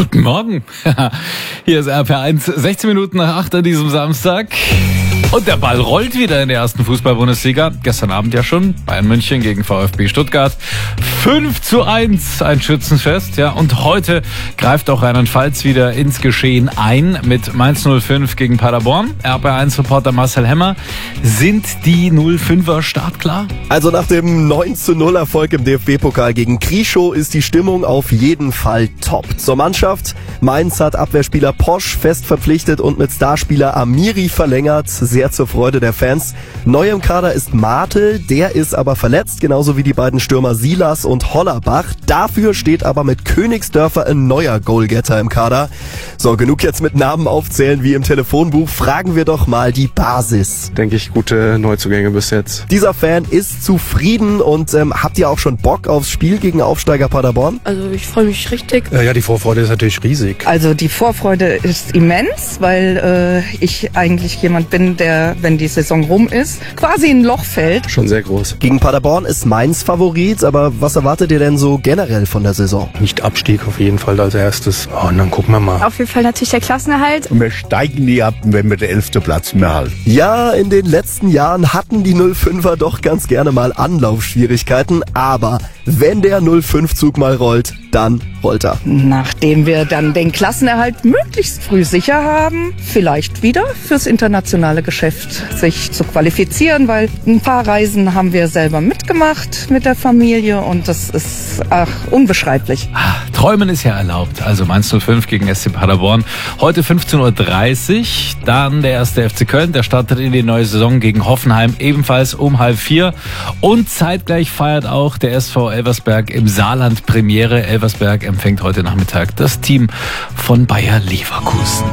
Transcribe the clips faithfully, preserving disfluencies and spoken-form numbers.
Guten Morgen. Hier ist R P R eins, sechzehn Minuten nach acht an diesem Samstag. Und der Ball rollt wieder in der ersten Fußball-Bundesliga. Gestern Abend ja schon. Bayern München gegen VfB Stuttgart. fünf zu eins, ein Schützenfest. Ja, und heute greift auch Rheinland-Pfalz wieder ins Geschehen ein mit Mainz null fünf gegen Paderborn. R P R eins-Reporter Marcel Hemmer. Sind die null fünfer startklar? Also nach dem neun zu null Erfolg im D F B-Pokal gegen Krischow ist die Stimmung auf jeden Fall top. Zur Mannschaft. Mainz hat Abwehrspieler Posch fest verpflichtet und mit Starspieler Amiri verlängert. Sehr zur Freude der Fans. Neu im Kader ist Martel, der ist aber verletzt, genauso wie die beiden Stürmer Silas und Hollerbach. Dafür steht aber mit Königsdörfer ein neuer Goalgetter im Kader. So, genug jetzt mit Namen aufzählen wie im Telefonbuch. Fragen wir doch mal die Basis. Denke ich, gute Neuzugänge bis jetzt. Dieser Fan ist zufrieden und ähm, habt ihr auch schon Bock aufs Spiel gegen Aufsteiger Paderborn? Also ich freue mich richtig. Ja, die Vorfreude ist natürlich riesig. Also die Vorfreude ist immens, weil äh, ich eigentlich jemand bin, der, wenn die Saison rum ist, quasi in ein Loch fällt. Schon sehr groß. Gegen Paderborn ist Mainz Favorit, aber was erwartet ihr denn so generell von der Saison? Nicht Abstieg auf jeden Fall als erstes. Oh, und dann gucken wir mal. Auf jeden Fall natürlich der Klassenerhalt. Und wir steigen nie ab, wenn wir den elften Platz mehr halten. Ja, in den letzten Jahren hatten die null fünfer doch ganz gerne mal Anlaufschwierigkeiten, aber wenn der null fünf Zug mal rollt, dann rollt er. Nachdem wir dann den Klassenerhalt möglichst früh sicher haben, vielleicht wieder fürs internationale Geschäft sich zu qualifizieren, weil ein paar Reisen haben wir selber mitgemacht mit der Familie und das ist ach, unbeschreiblich. Träumen ist ja erlaubt. Also Mainz null fünf gegen S C Paderborn. Heute fünfzehn Uhr dreißig. Dann der erste F C Köln. Der startet in die neue Saison gegen Hoffenheim ebenfalls um halb vier. Und zeitgleich feiert auch der S V Elversberg im Saarland Premiere. Elversberg empfängt heute Nachmittag das Team von Bayer Leverkusen.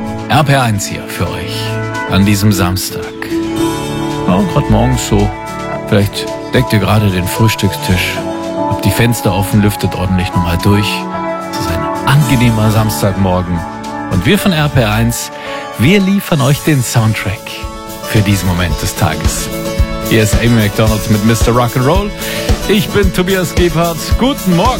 R P R eins hier für euch an diesem Samstag. Ja, gerade morgens so. Vielleicht deckt ihr gerade den Frühstückstisch. Habt die Fenster offen, lüftet ordentlich nochmal durch. Es ist ein angenehmer Samstagmorgen. Und wir von R P R eins, wir liefern euch den Soundtrack für diesen Moment des Tages. Hier ist Amy Macdonald mit Mister Rock'n'Roll. Ich bin Tobias Gebhardt. Guten Morgen.